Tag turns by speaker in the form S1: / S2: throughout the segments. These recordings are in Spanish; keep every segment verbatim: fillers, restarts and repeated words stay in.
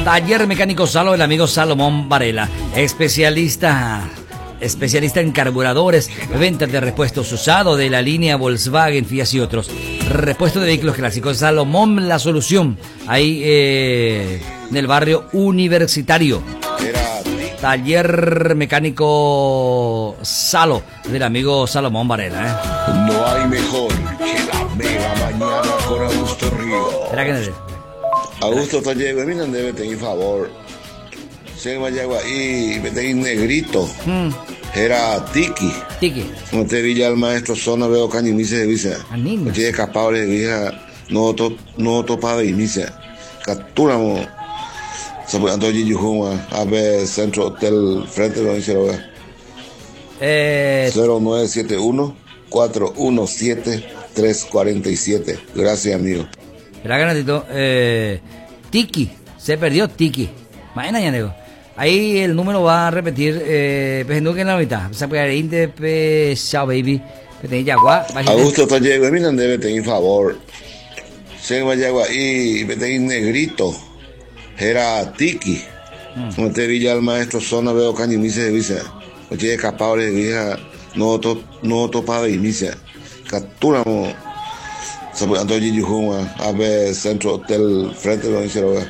S1: Taller Mecánico Salo, el amigo Salomón Varela, especialista especialista en carburadores, ventas de repuestos usados de la línea Volkswagen, Fiat y otros. Repuesto de vehículos clásicos. Salomón, la solución. Ahí eh, en el barrio Universitario. Taller Mecánico Salo, del amigo Salomón Varela. ¿eh?
S2: No hay mejor que la mega mañana con Augusto Río.
S1: ¿Será que no es?
S2: Augusto Taller, mira, debe tener favor. Se me llegó ahí, me tengo negrito.
S1: Mm.
S2: Era Tiki.
S1: Tiki.
S2: No te vi al maestro zona, veo cañinice de visa.
S1: Anima.
S2: No tiene escapado de visa, no to, no topaba de inicia. Capturamos. Se puede andar allí a ver Centro Hotel frente de la
S1: Eh.
S2: cero nueve siete uno, cuatro uno siete, tres cuatro siete. Gracias, amigo.
S1: Espera, ganatito. Eh. Tiki. Se perdió Tiki. Imagina, nego. Ahí el número va a repetir, eh, pues no que en la mitad. O sea, pues ahí de pues, chao, baby. Que tenés yagua.
S2: Augusto Taller, mira, debe tener favor. Se me llegó ahí, me tengo negrito. Era Tiki. Mm. No te vi al maestro zona, veo cañinice de visa. No tiene escapado de visa, no to, no topaba de inicia. Capturamos. Se puede andar allí a ver Centro Hotel frente de la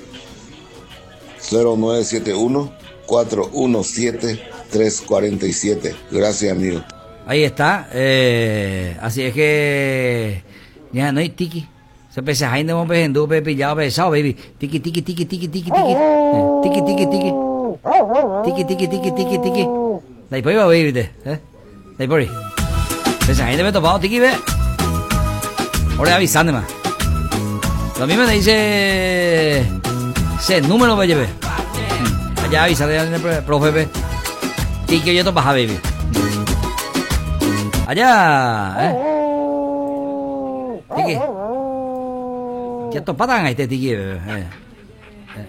S2: cero nueve siete uno, cuatro uno siete, tres cuatro siete. Gracias, amigo.
S1: Ahí está. Eh, así es que ya no hay Tiki. Se pese a hemos pejando, pillado, pesado, baby. Tiki, tiki, tiki, tiki, tiki, tiki. Tiki, tiki, tiki. Tiki, tiki, tiki, tiki, tiki. Dai poi va, baby. Eh? Dai poi. Pese a me he topado, tiki, ve. Ahora avisando más. Lo mismo me dice. Ese número me llevé. Allá avisaré al profe. Tiki, yo te baja, baby. Allá, eh. Tiki. ¿Qué topadan a este tiki? Eh.